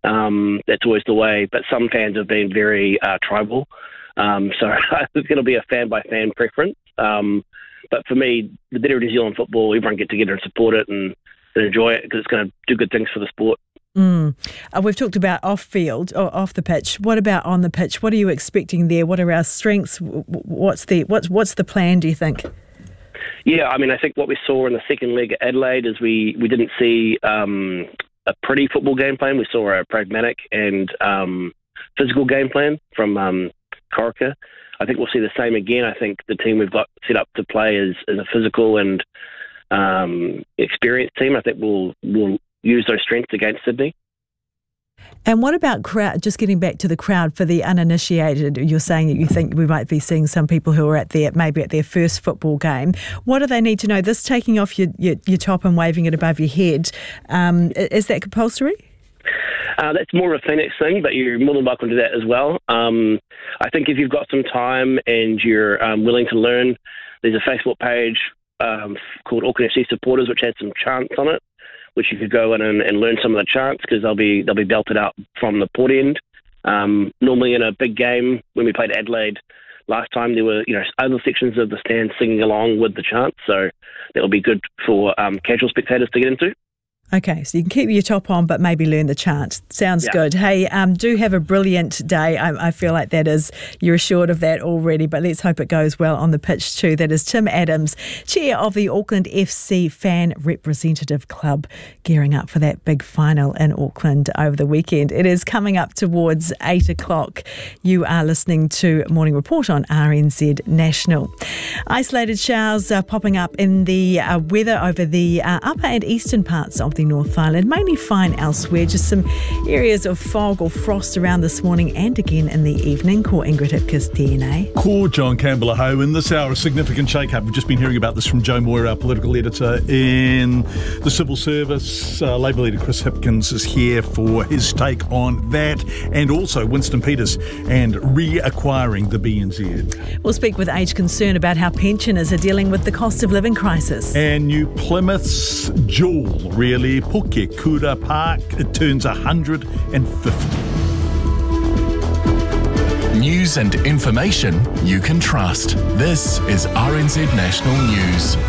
Um, that's always the way. But some fans have been very uh, tribal. Um, so it's going to be a fan-by-fan preference. Um, but for me, the better New Zealand football, everyone get together and support it and, and enjoy it because it's going to do good things for the sport. Mm. Uh, we've talked about off-field or off the pitch. What about on the pitch? What are you expecting there? What are our strengths? What's the what's what's the plan, do you think? Yeah, I mean, I think what we saw in the second leg at Adelaide is we, we didn't see um, a pretty football game plan. We saw a pragmatic and um, physical game plan from um, Corica. I think we'll see the same again. I think the team we've got set up to play is, is a physical and um, experienced team. I think we'll we'll use those strengths against Sydney. And what about crowd? Just getting back to the crowd for the uninitiated, you're saying that you think we might be seeing some people who are at their maybe at their first football game. What do they need to know? This taking off your your, your top and waving it above your head, um, is that compulsory? Uh, that's more of a Phoenix thing, but you're more than welcome to do that as well. Um, I think if you've got some time and you're um, willing to learn, there's a Facebook page um, called Auckland F C Supporters, which has some chants on it, which you could go in and, and learn some of the chants because they'll be they'll be belted out from the port end. Um, normally in a big game, when we played Adelaide last time, there were you know other sections of the stand singing along with the chants, so that'll be good for um, casual spectators to get into. Okay, so you can keep your top on, but maybe learn the chant. Sounds Yeah. good. Hey, um, do have a brilliant day. I, I feel like that is, you're assured of that already, but let's hope it goes well on the pitch too. That is Tim Adams, chair of the Auckland F C Fan Representative Club, gearing up for that big final in Auckland over the weekend. It is coming up towards eight o'clock. You are listening to Morning Report on R N Z National. Isolated showers are popping up in the uh, weather over the uh, upper and eastern parts of the North Island, mainly fine elsewhere. Just some areas of fog or frost around this morning and again in the evening. Ko Ingrid Hipkiss, D N A. Ko John Campbell aho. In this hour, a significant shake-up. We've just been hearing about this from Joe Moore, our political editor in the civil service. Uh, Labour leader Chris Hipkins is here for his take on that, and also Winston Peters and reacquiring the B N Z. We'll speak with Age Concern about how pensioners are dealing with the cost of living crisis. And New Plymouth's jewel, really, Puke Kura Park, it turns one hundred fifty. News and information you can trust. This is R N Z National News.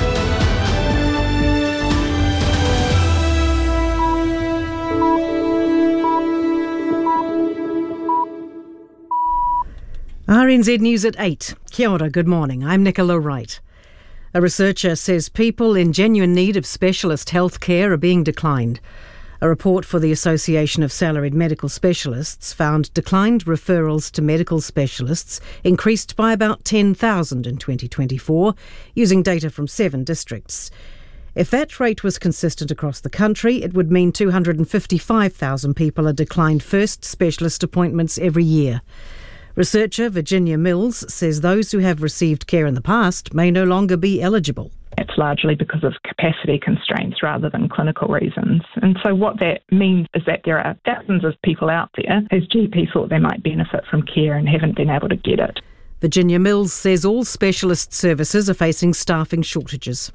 R N Z News at eight. Kia ora, good morning. I'm Nicola Wright. A researcher says people in genuine need of specialist health care are being declined. A report for the Association of Salaried Medical Specialists found declined referrals to medical specialists increased by about ten thousand in twenty twenty-four, using data from seven districts. If that rate was consistent across the country, it would mean two hundred fifty-five thousand people are declined first specialist appointments every year. Researcher Virginia Mills says those who have received care in the past may no longer be eligible. It's largely because of capacity constraints rather than clinical reasons. And so what that means is that there are thousands of people out there whose G P thought they might benefit from care and haven't been able to get it. Virginia Mills says all specialist services are facing staffing shortages.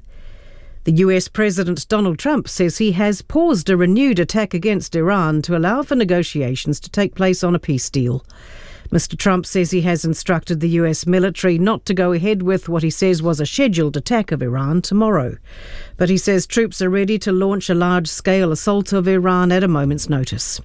The U S President Donald Trump says he has paused a renewed attack against Iran to allow for negotiations to take place on a peace deal. Mister Trump says he has instructed the U S military not to go ahead with what he says was a scheduled attack of Iran tomorrow. But he says troops are ready to launch a large-scale assault of Iran at a moment's notice.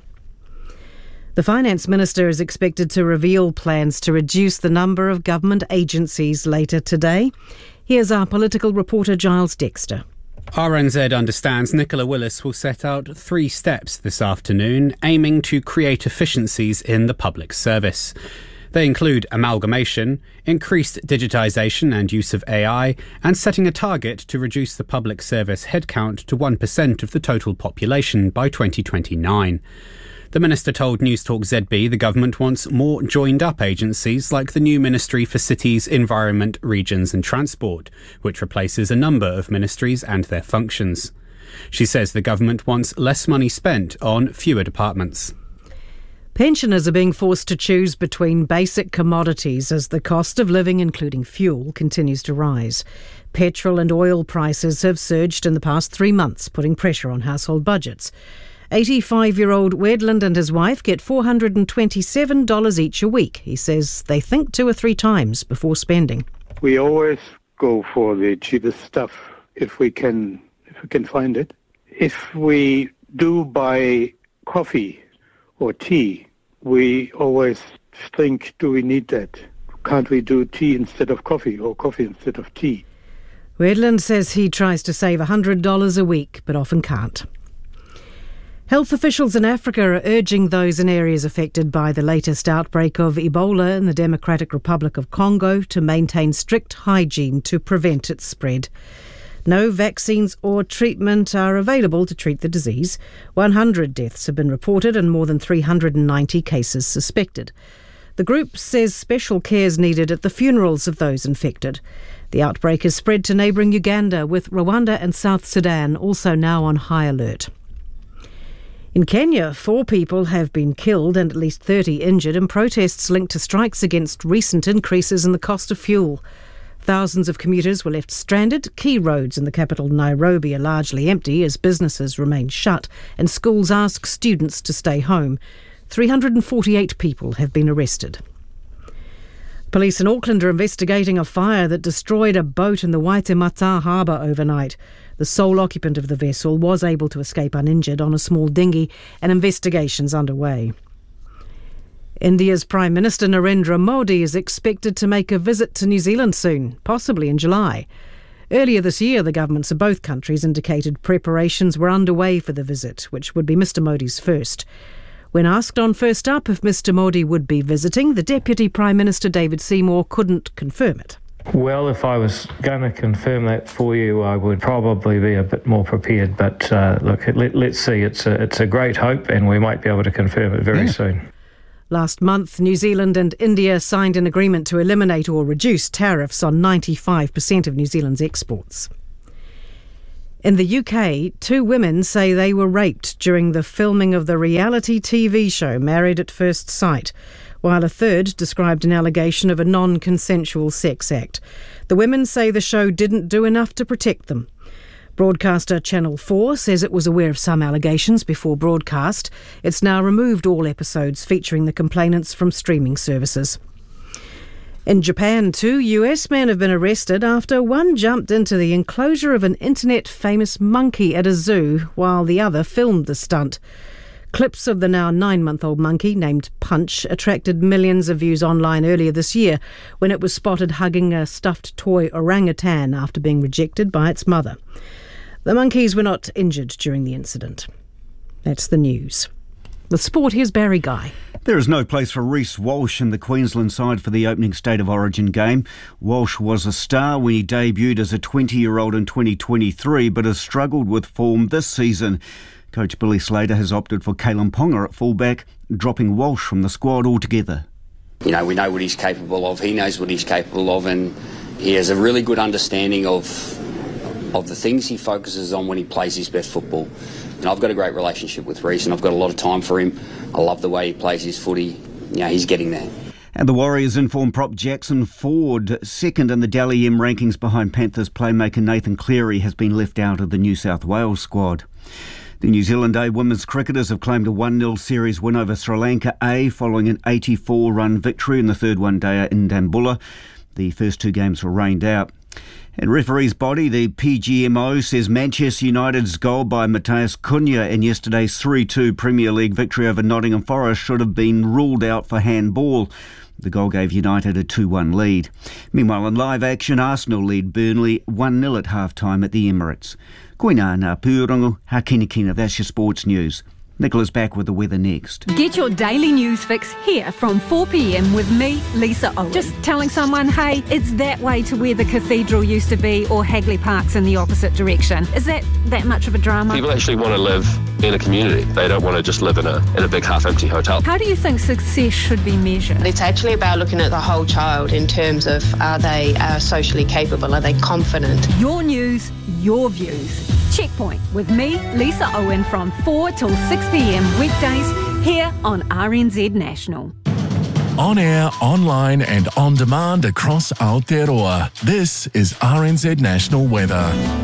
The finance minister is expected to reveal plans to reduce the number of government agencies later today. Here's our political reporter Giles Dexter. R N Z understands Nicola Willis will set out three steps this afternoon aiming to create efficiencies in the public service. They include amalgamation, increased digitisation and use of A I, and setting a target to reduce the public service headcount to one percent of the total population by twenty twenty-nine. The minister told Newstalk Z B the government wants more joined-up agencies like the new Ministry for Cities, Environment, Regions and Transport, which replaces a number of ministries and their functions. She says the government wants less money spent on fewer departments. Pensioners are being forced to choose between basic commodities as the cost of living, including fuel, continues to rise. Petrol and oil prices have surged in the past three months, putting pressure on household budgets. eighty-five-year-old Wedland and his wife get four hundred twenty-seven dollars each a week. He says they think two or three times before spending. We always go for the cheapest stuff if we can, if we can find it. If we do buy coffee or tea, we always think, do we need that? Can't we do tea instead of coffee or coffee instead of tea? Wedland says he tries to save one hundred dollars a week, but often can't. Health officials in Africa are urging those in areas affected by the latest outbreak of Ebola in the Democratic Republic of Congo to maintain strict hygiene to prevent its spread. No vaccines or treatment are available to treat the disease. one hundred deaths have been reported and more than three hundred ninety cases suspected. The group says special care is needed at the funerals of those infected. The outbreak has spread to neighbouring Uganda, with Rwanda and South Sudan also now on high alert. In Kenya, four people have been killed and at least thirty injured in protests linked to strikes against recent increases in the cost of fuel. Thousands of commuters were left stranded. Key roads in the capital Nairobi are largely empty as businesses remain shut and schools ask students to stay home. three hundred forty-eight people have been arrested. Police in Auckland are investigating a fire that destroyed a boat in the Waitemata harbour overnight. The sole occupant of the vessel was able to escape uninjured on a small dinghy, and investigations underway. India's Prime Minister Narendra Modi is expected to make a visit to New Zealand soon, possibly in July. Earlier this year, the governments of both countries indicated preparations were underway for the visit, which would be Mr Modi's first. When asked on First Up if Mr Modi would be visiting, the Deputy Prime Minister David Seymour couldn't confirm it. Well, if I was going to confirm that for you, I would probably be a bit more prepared. But uh, look, let, let's see. It's a, it's a great hope, and we might be able to confirm it very yeah. soon. Last month, New Zealand and India signed an agreement to eliminate or reduce tariffs on ninety-five percent of New Zealand's exports. In the U K, two women say they were raped during the filming of the reality T V show Married at First Sight, while a third described an allegation of a non-consensual sex act. The women say the show didn't do enough to protect them. Broadcaster Channel four says it was aware of some allegations before broadcast. It's now removed all episodes featuring the complainants from streaming services. In Japan, two U S men have been arrested after one jumped into the enclosure of an internet-famous monkey at a zoo while the other filmed the stunt. Clips of the now nine-month-old monkey, named Punch, attracted millions of views online earlier this year when it was spotted hugging a stuffed toy orangutan after being rejected by its mother. The monkeys were not injured during the incident. That's the news. With sport, here's Barry Guy. There is no place for Reece Walsh in the Queensland side for the opening State of Origin game. Walsh was a star when he debuted as a twenty-year-old in twenty twenty-three, but has struggled with form this season. Coach Billy Slater has opted for Kalen Ponga at fullback, dropping Walsh from the squad altogether. You know, we know what he's capable of, he knows what he's capable of, and he has a really good understanding of of the things he focuses on when he plays his best football. And I've got a great relationship with Reece, and I've got a lot of time for him. I love the way he plays his footy. You know, he's getting there. And the Warriors informed prop Jackson Ford, second in the Dally M rankings behind Panthers playmaker Nathan Cleary, has been left out of the New South Wales squad. The New Zealand A women's cricketers have claimed a one nil series win over Sri Lanka A following an eighty-four run victory in the third one-dayer in Dambulla. The first two games were rained out. And referee's body, the P G M O, says Manchester United's goal by Matheus Cunha in yesterday's three two Premier League victory over Nottingham Forest should have been ruled out for handball. The goal gave United a two one lead. Meanwhile, in live action, Arsenal lead Burnley one nil at half-time at the Emirates. Koina ngā pūrongo, ha kina kina, that's your sports news. Nicola's back with the weather next. Get your daily news fix here from four p.m. with me, Lisa Owen. Just telling someone, hey, it's that way to where the cathedral used to be, or Hagley Park's in the opposite direction. Is that that much of a drama? People actually want to live in a community. They don't want to just live in a in a big half-empty hotel. How do you think success should be measured? It's actually about looking at the whole child in terms of, are they uh, socially capable? Are they confident? Your news, your views. Checkpoint with me, Lisa Owen, from four till six p.m. weekdays here on R N Z National. On air, online and on demand across Aotearoa. This is R N Z National Weather.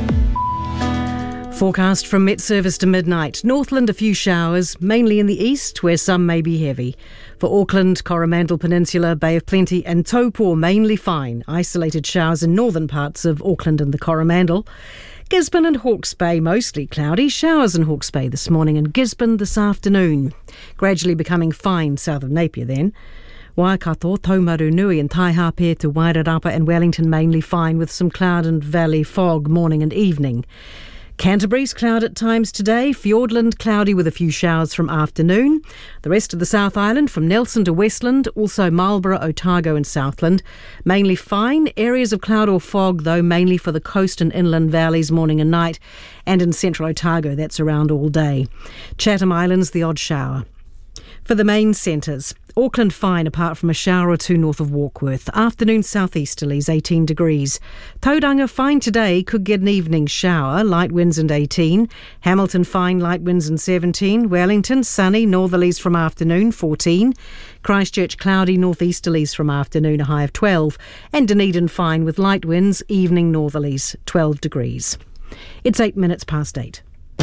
Forecast from Met Service to midnight. Northland, a few showers, mainly in the east, where some may be heavy. For Auckland, Coromandel Peninsula, Bay of Plenty and Taupō, mainly fine. Isolated showers in northern parts of Auckland and the Coromandel. Gisborne and Hawke's Bay, mostly cloudy. Showers in Hawke's Bay this morning and Gisborne this afternoon. Gradually becoming fine south of Napier then. Waikato, Taumarunui and Taihape to Wairarapa and Wellington mainly fine with some cloud and valley fog morning and evening. Canterbury's cloud at times today. Fiordland cloudy with a few showers from afternoon. The rest of the South Island from Nelson to Westland, also Marlborough, Otago and Southland. Mainly fine. Areas of cloud or fog though, mainly for the coast and inland valleys morning and night. And in central Otago, that's around all day. Chatham Islands, the odd shower. For the main centres, Auckland fine apart from a shower or two north of Warkworth. Afternoon southeasterlies, eighteen degrees. Tauranga fine today, could get an evening shower, light winds and eighteen. Hamilton fine, light winds and seventeen. Wellington sunny, northerlies from afternoon, fourteen. Christchurch cloudy, northeasterlies from afternoon, a high of twelve. And Dunedin fine with light winds, evening northerlies, twelve degrees. It's eight minutes past eight.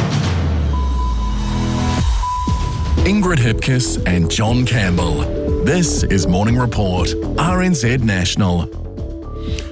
Ingrid Hipkiss and John Campbell. This is Morning Report, R N Z National.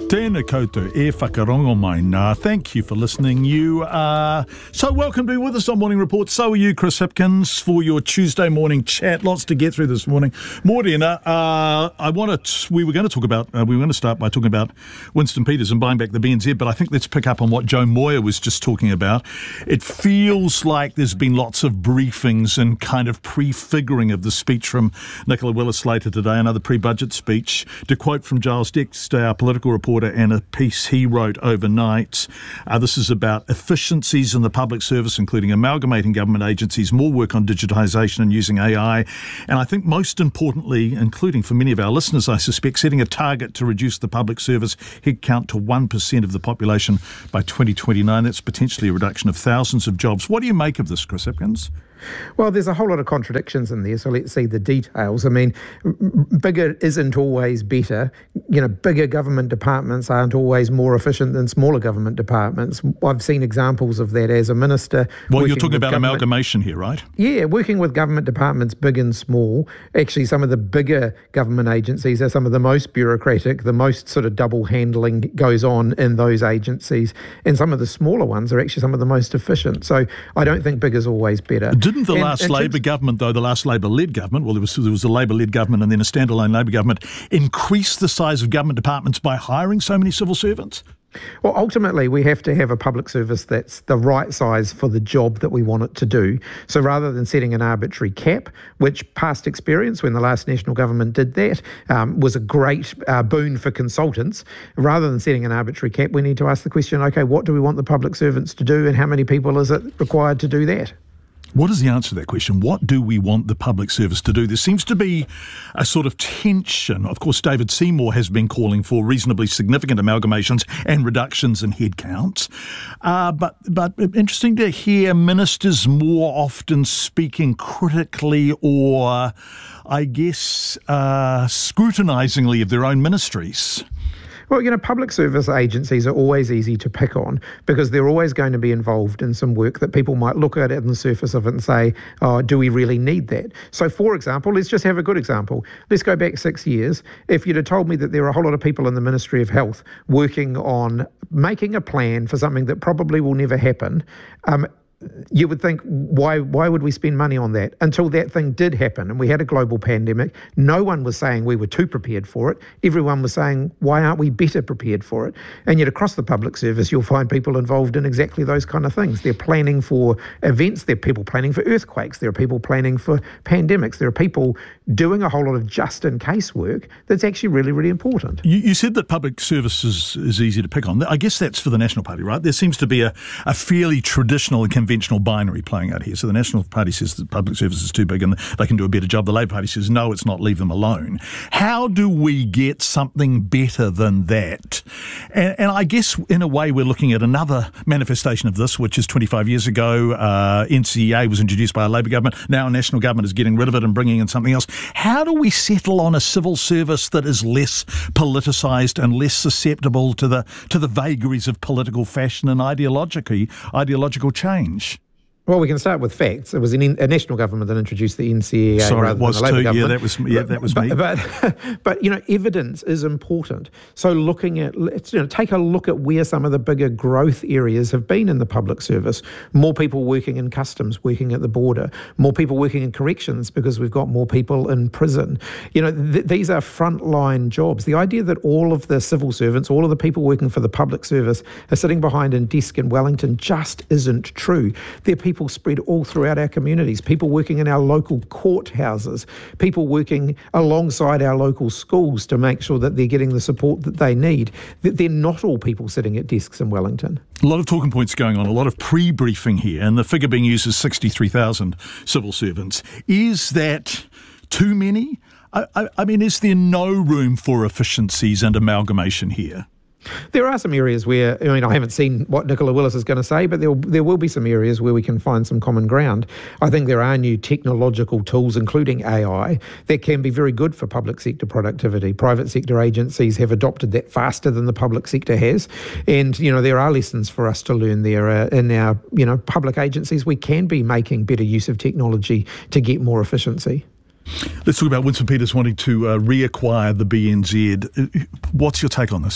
Tēnā koutou e whakarongo mai nā. Thank you for listening. You are so welcome to be with us on Morning Report. So are you, Chris Hipkins, for your Tuesday morning chat. Lots to get through this morning. Morena, uh, I want to. We were going to talk about. Uh, we were going to start by talking about Winston Peters and buying back the B N Z. But I think let's pick up on what Joe Moyer was just talking about. It feels like there's been lots of briefings and kind of prefiguring of the speech from Nicola Willis later today. Another pre-budget speech. To quote from Giles Dexter, our political reporter, and a piece he wrote overnight. Uh, this is about efficiencies in the public service, including amalgamating government agencies, more work on digitisation and using A I. And I think most importantly, including for many of our listeners, I suspect, setting a target to reduce the public service headcount to one percent of the population by twenty twenty-nine. That's potentially a reduction of thousands of jobs. What do you make of this, Chris Hipkins? Well, there's a whole lot of contradictions in there, so let's see the details. I mean, bigger isn't always better. You know, bigger government departments aren't always more efficient than smaller government departments. I've seen examples of that as a minister. Well, you're talking about amalgamation here, right? Yeah, working with government departments, big and small. Actually, some of the bigger government agencies are some of the most bureaucratic, the most sort of double handling goes on in those agencies. And some of the smaller ones are actually some of the most efficient. So I don't think big is always better. Didn't the and, last and Labor government, though, the last Labor-led government, well, there was, there was a Labor-led government and then a standalone Labor government, increase the size of government departments by hiring so many civil servants? Well, ultimately, we have to have a public service that's the right size for the job that we want it to do. So rather than setting an arbitrary cap, which past experience when the last national government did that um, was a great uh, boon for consultants, rather than setting an arbitrary cap, we need to ask the question, OK, what do we want the public servants to do and how many people is it required to do that? What is the answer to that question? What do we want the public service to do? There seems to be a sort of tension. Of course, David Seymour has been calling for reasonably significant amalgamations and reductions in headcounts. Uh, but, but interesting to hear ministers more often speaking critically or, I guess, uh, scrutinisingly of their own ministries. Well, you know, public service agencies are always easy to pick on because they're always going to be involved in some work that people might look at it on the surface of it and say, oh, do we really need that? So, for example, let's just have a good example. Let's go back six years. If you'd have told me that there are a whole lot of people in the Ministry of Health working on making a plan for something that probably will never happen, um, you would think, why why would we spend money on that? Until that thing did happen and we had a global pandemic, no one was saying we were too prepared for it. Everyone was saying, why aren't we better prepared for it? And yet across the public service, you'll find people involved in exactly those kind of things. They're planning for events. There are people planning for earthquakes. There are people planning for pandemics. There are people doing a whole lot of just-in-case work that's actually really, really important. You, you said that public service is, is easy to pick on. I guess that's for the National Party, right? There seems to be a, a fairly traditional and conventional binary playing out here. So the National Party says that public service is too big and they can do a better job. The Labour Party says, no, it's not, leave them alone. How do we get something better than that? And, and I guess in a way we're looking at another manifestation of this, which is twenty-five years ago, uh, N C E A was introduced by a Labour government. Now a national government is getting rid of it and bringing in something else. How do we settle on a civil service that is less politicised and less susceptible to the to the vagaries of political fashion and ideological ideological change? Well, we can start with facts. It was an, a national government that introduced the N C E A Sorry, rather it was than the Labour too. government. Yeah, that was yeah, that was but, me. But, but you know, evidence is important. So looking at, let's you know, take a look at where some of the bigger growth areas have been in the public service. More people working in customs, working at the border. More people working in corrections because we've got more people in prison. You know, th- these are frontline jobs. The idea that all of the civil servants, all of the people working for the public service are sitting behind a desk in Wellington just isn't true. They're people spread all throughout our communities, people working in our local courthouses, people working alongside our local schools to make sure that they're getting the support that they need. They're not all people sitting at desks in Wellington. A lot of talking points going on, a lot of pre-briefing here, and the figure being used is sixty-three thousand civil servants. Is that too many? I, I, I mean, is there no room for efficiencies and amalgamation here? There are some areas where, I mean, I haven't seen what Nicola Willis is going to say, but there there will be some areas where we can find some common ground. I think there are new technological tools, including A I, that can be very good for public sector productivity. Private sector agencies have adopted that faster than the public sector has. And, you know, there are lessons for us to learn there. Uh, in our, you know, public agencies, we can be making better use of technology to get more efficiency. Let's talk about Winston Peters wanting to uh, reacquire the B N Z. What's your take on this?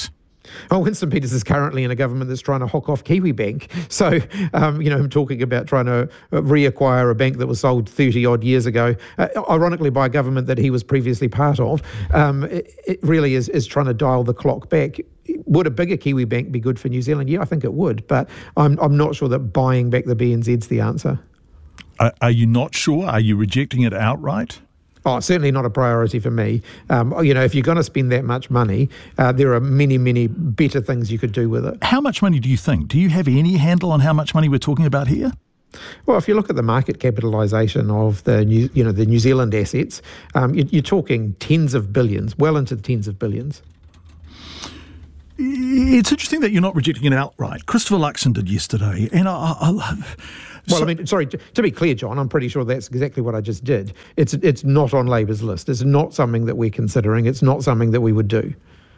Oh, Winston Peters is currently in a government that's trying to hock off Kiwibank. So, um, you know, I'm talking about trying to reacquire a bank that was sold thirty odd years ago, uh, ironically by a government that he was previously part of. Um, it, it really is, is trying to dial the clock back. Would a bigger Kiwibank be good for New Zealand? Yeah, I think it would, but I'm I'm not sure that buying back the B N Z's the answer. Are, are you not sure? Are you rejecting it outright? Oh, certainly not a priority for me. Um, you know, if you're going to spend that much money, uh, there are many, many better things you could do with it. How much money do you think? Do you have any handle on how much money we're talking about here? Well, if you look at the market capitalisation of the New, you know, the New Zealand assets, um, you're, you're talking tens of billions, well into the tens of billions. It's interesting that you're not rejecting it outright. Christopher Luxon did yesterday, and I, I, I Well, I mean, sorry, to, to be clear, John, I'm pretty sure that's exactly what I just did. It's it's not on Labor's list. It's not something that we're considering. It's not something that we would do.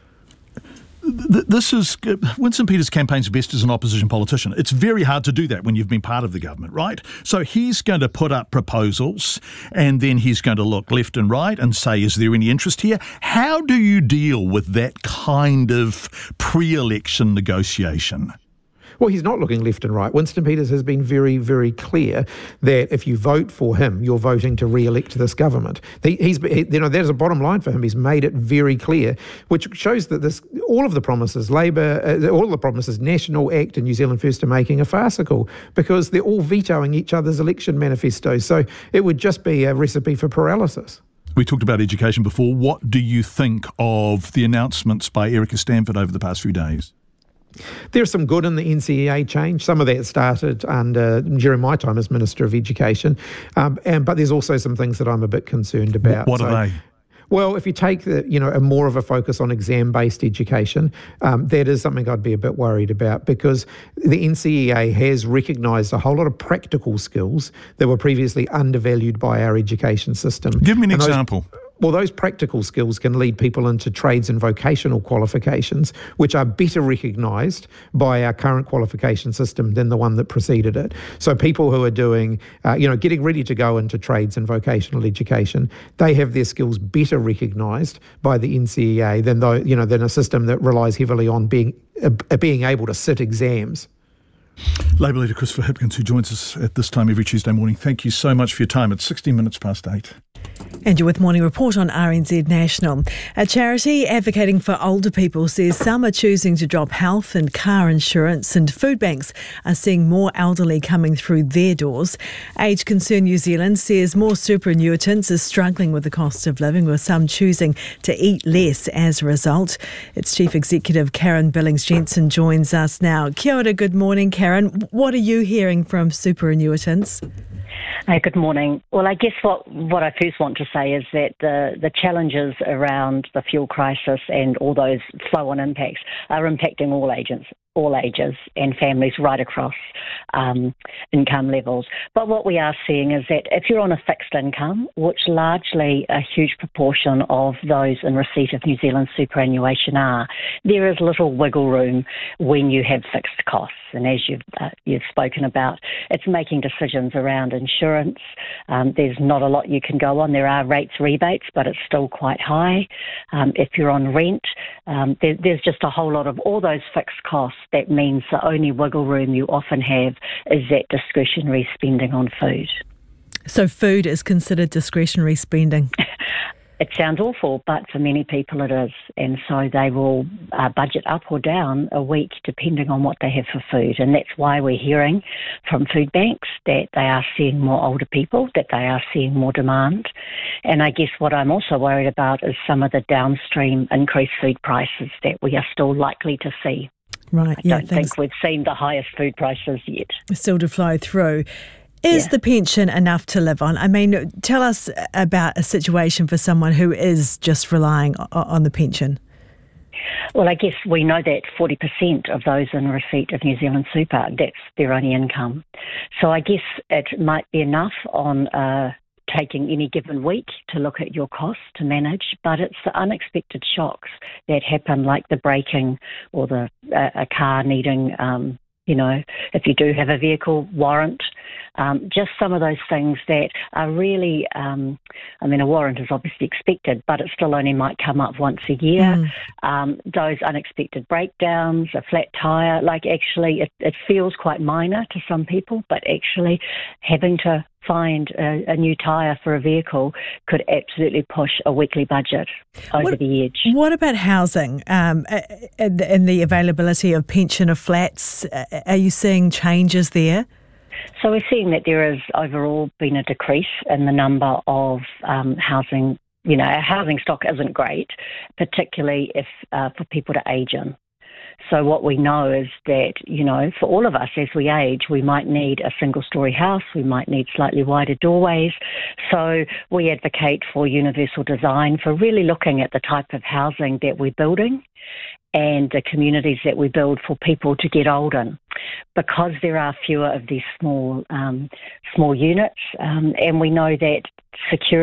This is Winston Peters campaigns best as an opposition politician. It's very hard to do that when you've been part of the government, right? So he's going to put up proposals and then he's going to look left and right and say, is there any interest here? How do you deal with that kind of pre-election negotiation? Well, he's not looking left and right. Winston Peters has been very, very clear that if you vote for him, you're voting to re-elect this government. He, he's, he, you know, there's a bottom line for him. He's made it very clear, which shows that this, all of the promises, Labor, uh, all of the promises, National, ACT and New Zealand First are making are farcical because they're all vetoing each other's election manifestos. So it would just be a recipe for paralysis. We talked about education before. What do you think of the announcements by Erica Stanford over the past few days? There's some good in the N C E A change. Some of that started under during my time as Minister of Education, um, and but there's also some things that I'm a bit concerned about. What, what so, are they? Well, if you take the, you know, a more of a focus on exam-based education, um, that is something I'd be a bit worried about because the N C E A has recognised a whole lot of practical skills that were previously undervalued by our education system. Give me an and example. Those, Well, those practical skills can lead people into trades and vocational qualifications, which are better recognised by our current qualification system than the one that preceded it. So people who are doing, uh, you know, getting ready to go into trades and vocational education, they have their skills better recognised by the N C E A than though, you know, than a system that relies heavily on being uh, being able to sit exams. Labour leader Christopher Hipkins, who joins us at this time every Tuesday morning. Thank you so much for your time. It's sixteen minutes past eight. And you're with Morning Report on R N Z National. A charity advocating for older people says some are choosing to drop health and car insurance, and food banks are seeing more elderly coming through their doors. Age Concern New Zealand says more superannuitants are struggling with the cost of living, with some choosing to eat less as a result. Its Chief Executive Karen Billings-Jensen joins us now. Kia ora, good morning, Karen. What are you hearing from superannuitants? Hey, good morning. Well, I guess what, what I first want to say is that the, the challenges around the fuel crisis and all those flow-on impacts are impacting all agents, all ages and families right across um, income levels. But what we are seeing is that if you're on a fixed income, which largely a huge proportion of those in receipt of New Zealand superannuation are, there is little wiggle room when you have fixed costs. And as you've, uh, you've spoken about, it's making decisions around insurance. Um, there's not a lot you can go on. There are rates rebates, but it's still quite high. Um, if you're on rent, um, there, there's just a whole lot of all those fixed costs. That means the only wiggle room you often have is that discretionary spending on food. So food is considered discretionary spending? It sounds awful, but for many people it is. And so they will uh, budget up or down a week depending on what they have for food. And that's why we're hearing from food banks that they are seeing more older people, that they are seeing more demand. And I guess what I'm also worried about is some of the downstream increased food prices that we are still likely to see. Right, I yeah, don't thanks. think we've seen the highest food prices yet. Still to flow through. Is yeah. the pension enough to live on? I mean, tell us about a situation for someone who is just relying on the pension. Well, I guess we know that forty percent of those in receipt of New Zealand Super, that's their only income. So I guess it might be enough on uh, taking any given week to look at your costs to manage, but it's the unexpected shocks that happen, like the braking or the uh, a car needing um, you know, if you do have a vehicle, warrant. Um, just some of those things that are really, um, I mean, a warrant is obviously expected, but it still only might come up once a year. Mm. Um, those unexpected breakdowns, a flat tyre, like actually it, it feels quite minor to some people, but actually having to find a, a new tyre for a vehicle could absolutely push a weekly budget over what, the edge. What about housing um, and, and the availability of pensioner flats? Are you seeing changes there? So we're seeing that there has overall been a decrease in the number of um, housing, you know, our housing stock isn't great, particularly if uh, for people to age in. So what we know is that, you know, for all of us as we age, we might need a single-storey house, we might need slightly wider doorways. So we advocate for universal design, for really looking at the type of housing that we're building and the communities that we build for people to get old in, because there are fewer of these small um, small units, um, and we know that security